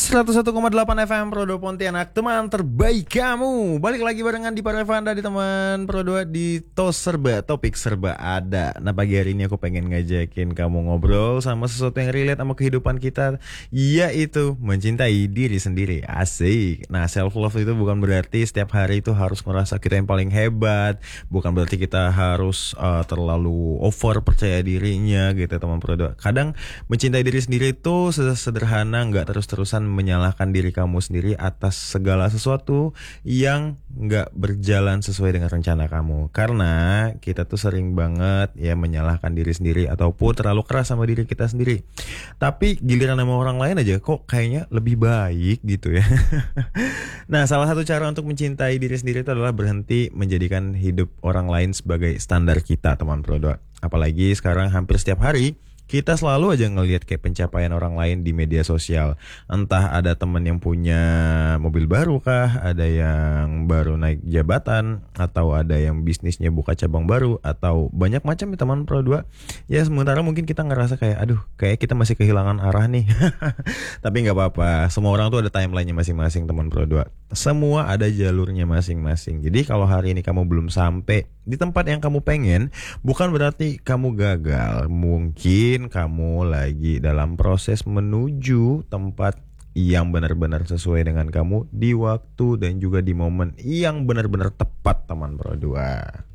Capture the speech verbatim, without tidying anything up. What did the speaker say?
seratus satu koma delapan F M Pro dua Pontianak, teman terbaik kamu. Balik lagi barengan di Parevanda di teman Pro dua di Tos Serba, topik serba ada. Nah pagi hari ini aku pengen ngajakin kamu ngobrol sama sesuatu yang relate sama kehidupan kita, yaitu mencintai diri sendiri. Asik. Nah self love itu bukan berarti setiap hari itu harus merasa kita yang paling hebat. Bukan berarti kita harus uh, terlalu over percaya dirinya gitu teman Pro dua. Kadang mencintai diri sendiri itu sederhana, nggak terus-terusan menyalahkan diri kamu sendiri atas segala sesuatu yang nggak berjalan sesuai dengan rencana kamu. Karena kita tuh sering banget ya menyalahkan diri sendiri ataupun terlalu keras sama diri kita sendiri. Tapi giliran sama orang lain aja kok kayaknya lebih baik gitu ya. Nah salah satu cara untuk mencintai diri sendiri itu adalah berhenti menjadikan hidup orang lain sebagai standar kita teman Pro dua. Apalagi sekarang hampir setiap hari kita selalu aja ngelihat kayak pencapaian orang lain di media sosial. Entah ada teman yang punya mobil baru kah, ada yang baru naik jabatan, atau ada yang bisnisnya buka cabang baru, atau banyak macam ya teman Pro dua. Ya sementara mungkin kita ngerasa kayak aduh kayak kita masih kehilangan arah nih. Tapi gak apa-apa, semua orang tuh ada timelinenya masing-masing teman Pro dua. Semua ada jalurnya masing-masing. Jadi kalau hari ini kamu belum sampai di tempat yang kamu pengen, bukan berarti kamu gagal. Mungkin kamu lagi dalam proses menuju tempat yang benar-benar sesuai dengan kamu di waktu dan juga di momen yang benar-benar tepat teman Pro dua.